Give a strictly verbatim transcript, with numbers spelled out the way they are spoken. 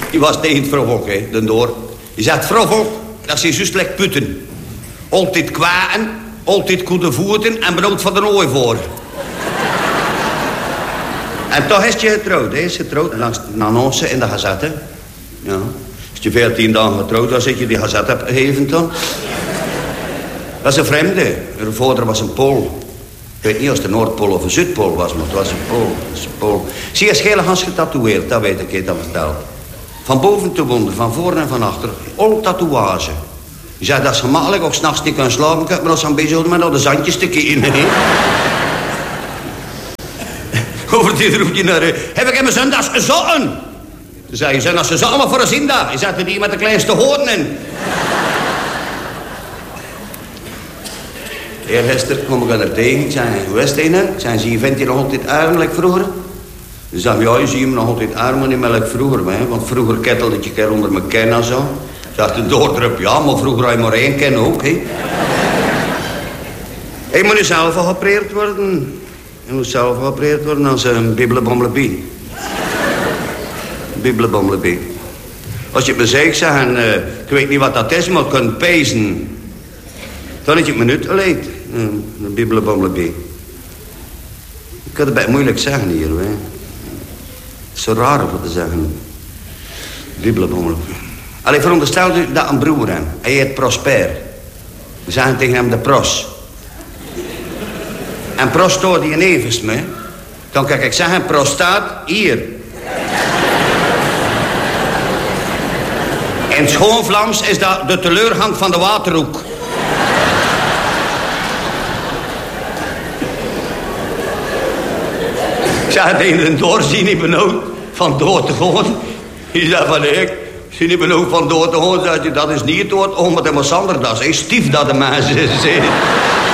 Die was tegen het vrouwvolk, hè, de door. Die zegt, vrouwvolk, dat is juist lekker putten. Altijd kwaen, altijd goede voeten en brood van de nooi voor. En toch is je getrouwd, hè? Is getrouwd langs een annonce in de gazette. Ja. Als je veertien dagen getrouwd was, zit je die gazette hebt gegeven dan. Dat is een vreemde. Haar vader was een Pool. Ik weet niet of het een Noordpool of een Zuidpool was, maar het was een Pool. Het is een Pool. Zie je scheelgans getatoeëerd, dat weet ik, ik dat vertel. Van boven tot onder, van voor en van achter. Al tatoeage. Je zei dat is gemakkelijk, ook s'nachts niet kan slapen, maar als ze een beetje met al de zandjes te kiezen. Over dit roep je naar... Uh, heb ik in mijn zondags gezotten? Toen zei je, zijn als ze allemaal voor een zindag. Je zette die met de kleinste hoorn in. Eergisteren kom ik er tegen. Ik zei, hoe is het een? Ik zei, zie je, vindt je nog altijd armelijk vroeger? Ze zei, ja, je ziet hem nog altijd arm, niet melk vroeger. Hè? Want vroeger kettelde je keer onder mijn ken en zo. Zegt de doordrup, ja, maar vroeger had je maar één ken ook, hè. Hij moet nu zelf geopereerd worden. Hij moet zelf geopereerd worden als een bibbelebombelebie. Bibbelebombelebie. Als je het me zegt, zeggen, uh, ik weet niet wat dat is, maar ik kan pezen. Dan heb je het me niet geleid. Een bibbelebombelebie. Ik kan het bij moeilijk zeggen hier, hè. Het is zo raar om te zeggen. Bibbelebombelebie. Allee, veronderstel je dat een broer hem. Hij heet Prosper. We zeggen tegen hem de Pros. En Pros stoort die nevens me. Dan kan ik zeggen, Pros staat hier. In schoon Vlaams is dat de teleurgang van de Waterhoek. Ik zeg tegen de doorzien niet benauwd van dood te gaan. Die zei van, ik zie niet benauwd van dood te gaan. Zeg je, dat is niet dood, oh, maar dat was anders. Dat is stief dat de mensen zijn.